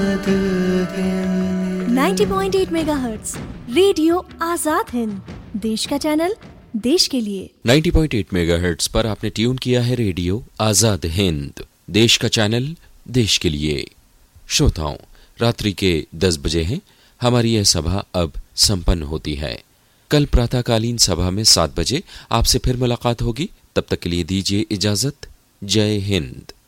90.8 megahertz radio Azad Hind, देश का channel, देश के लिए। 90.8 मेगाहर्ट्ज पर आपने ट्यून किया है रेडियो आजाद हिंद, देश का चैनल, देश के लिए। श्रोताओं, रात्रि के 10 बजे हैं। हमारी यह सभा अब संपन्न होती है। कल प्रातःकालीन सभा में 7 बजे आपसे फिर मुलाकात होगी। तब तक के लिए दीजिए इजाजत। जय हिंद।